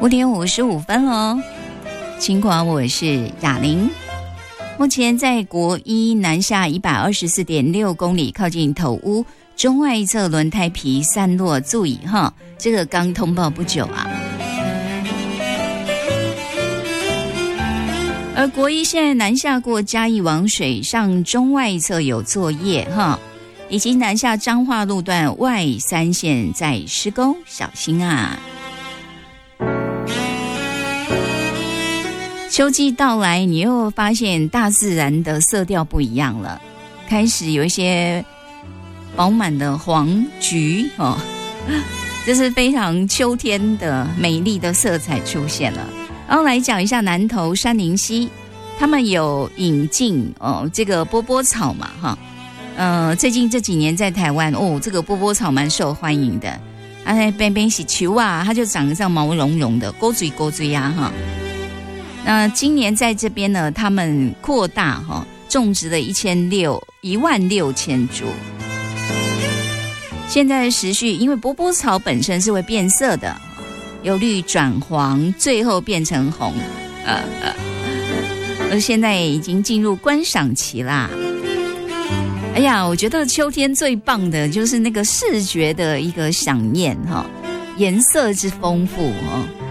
5:55喽。尽管我是雅玲，目前在国一南下124.6公里，靠近头屋中外一侧轮胎皮散落座椅哈，这个刚通报不久啊。而国一现在南下过嘉义往水上中外一侧有作业哈，以及南下彰化路段外3线在施工，小心啊。秋季到来，你又发现大自然的色调不一样了，开始有一些饱满的黄橘哦，这是非常秋天的美丽的色彩出现了。然后来讲一下南投杉林溪，他们有引进这个波波草嘛哈，最近这几年在台湾这个波波草蛮受欢迎的，边边是球啊，它就长得像毛茸茸的，勾嘴勾嘴啊哈。那今年在这边呢，他们扩大种植了16000株。现在时序，因为波波草本身是会变色的，由绿转黄，最后变成红，而现在已经进入观赏期啦。哎呀，我觉得秋天最棒的就是那个视觉的一个响应哈，颜色之丰富